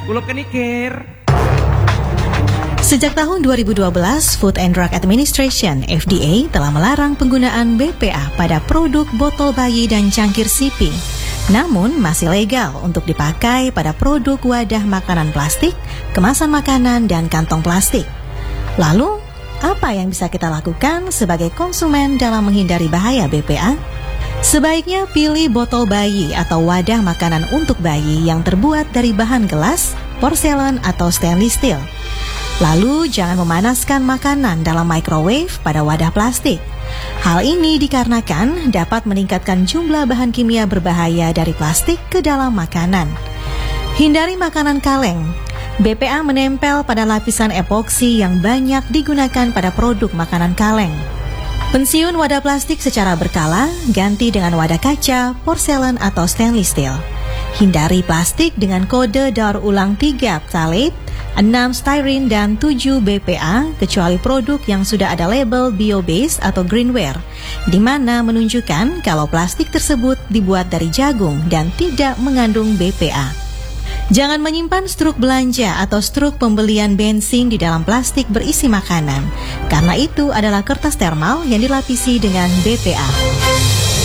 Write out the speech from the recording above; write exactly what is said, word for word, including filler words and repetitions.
kula kenikir. Sejak tahun dua ribu dua belas, Food and Drug Administration (F D A) telah melarang penggunaan B P A pada produk botol bayi dan cangkir sipi. Namun, masih legal untuk dipakai pada produk wadah makanan plastik, kemasan makanan, dan kantong plastik. Lalu, apa yang bisa kita lakukan sebagai konsumen dalam menghindari bahaya B P A? Sebaiknya pilih botol bayi atau wadah makanan untuk bayi yang terbuat dari bahan gelas, porselen, atau stainless steel. Lalu jangan memanaskan makanan dalam microwave pada wadah plastik. Hal ini dikarenakan dapat meningkatkan jumlah bahan kimia berbahaya dari plastik ke dalam makanan. Hindari makanan kaleng. B P A menempel pada lapisan epoksi yang banyak digunakan pada produk makanan kaleng. Pensiun wadah plastik secara berkala, ganti dengan wadah kaca, porselen, atau stainless steel. Hindari plastik dengan kode daur ulang tiga phthalate, enam styrene, dan tujuh B P A, kecuali produk yang sudah ada label bio-based atau greenware, di mana menunjukkan kalau plastik tersebut dibuat dari jagung dan tidak mengandung B P A. Jangan menyimpan struk belanja atau struk pembelian bensin di dalam plastik berisi makanan, karena itu adalah kertas termal yang dilapisi dengan B P A.